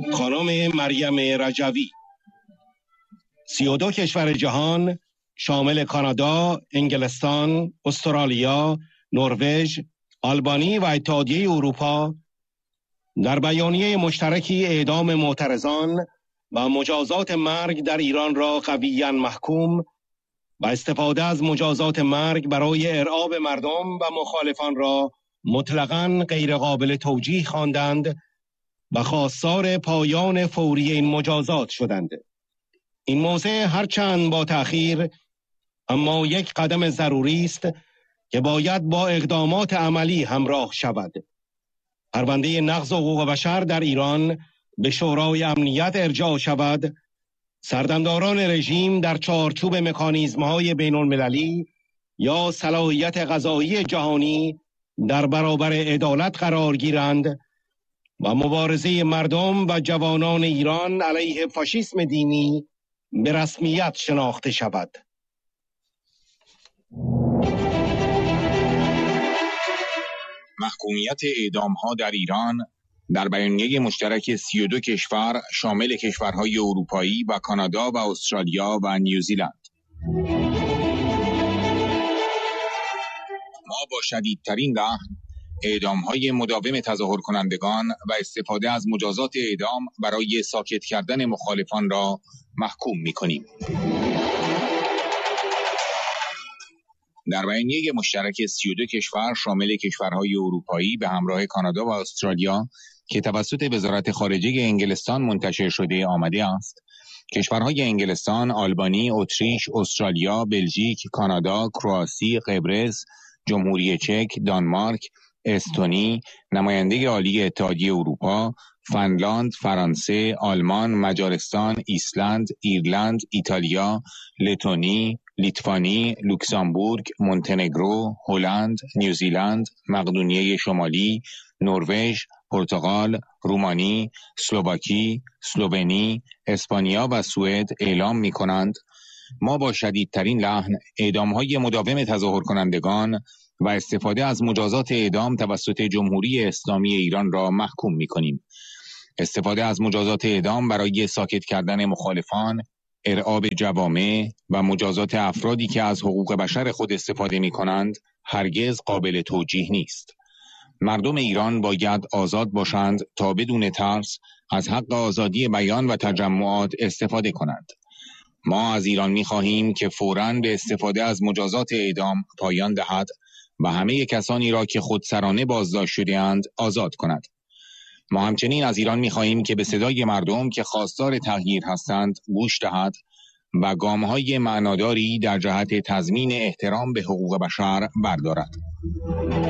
خانم مریم رجوی. 32 کشور جهان شامل کانادا، انگلستان، استرالیا، نروژ، آلبانی و اتحادیه اروپا در بیانیه مشترکی اعدام معترضان و مجازات مرگ در ایران را قویاً محکوم و استفاده از مجازات مرگ برای ارعاب مردم و مخالفان را مطلقاً غیرقابل توجیه خواندند و خواستار پایان فوری این مجازات شدند. این موضع هرچند با تأخیر اما یک قدم ضروری است که باید با اقدامات عملی همراه شود. پرونده نقض حقوق بشر در ایران به شورای امنیت ارجاع شود، سردمداران رژیم در چارچوب مکانیزم‌های بین‌المللی یا صلاحیت قضایی جهانی در برابر عدالت قرار گیرند و مبارزه مردم و جوانان ایران علیه فاشیسم دینی به رسمیت شناخته شود. محکومیت اعدام‌ها در ایران در بیانیه مشترک 32 کشور شامل کشورهای اروپایی و کانادا و استرالیا و نیوزیلند. ما با شدیدترین لحن اعدام‌های مداوم تظاهر کنندگان و استفاده از مجازات اعدام برای ساکت کردن مخالفان را محکوم می‌کنیم. در بیانیه مشترک 32 کشور شامل کشورهای اروپایی به همراه کانادا و استرالیا که توسط وزارت خارجه انگلستان منتشر شده آمده است، کشورهای انگلستان، آلبانی، اتریش، استرالیا، بلژیک، کانادا، کرواسی، قبرس، جمهوری چک، دانمارک، استونی، نماینده عالی اتحادیه اروپا، فنلاند، فرانسه، آلمان، مجارستان، ایسلند، ایرلند، ایتالیا، لتونی، لیتوانی، لوکزامبورگ، مونتنگرو، هلند، نیوزیلند، مقدونیه شمالی، نروژ، پرتغال، رومانی، اسلواکی، اسلوونی، اسپانیا و سوئد اعلام می‌کنند ما با شدیدترین لحن اعدام‌های مداوم تظاهر کنندگان و استفاده از مجازات اعدام توسط جمهوری اسلامی ایران را محکوم می‌کنیم. استفاده از مجازات اعدام برای ساکت کردن مخالفان، ارعاب جوامع و مجازات افرادی که از حقوق بشر خود استفاده می‌کنند هرگز قابل توجیه نیست. مردم ایران باید آزاد باشند تا بدون ترس از حق آزادی بیان و تجمعات استفاده کنند. ما از ایران می‌خواهیم که فوراً به استفاده از مجازات اعدام پایان دهد و همه کسانی را که خودسرانه بازداشت شده‌اند آزاد کند. ما همچنین از ایران می‌خواهیم که به صدای مردم که خواستار تغییر هستند گوش دهد و گام‌های معناداری در جهت تضمین احترام به حقوق بشر بردارد.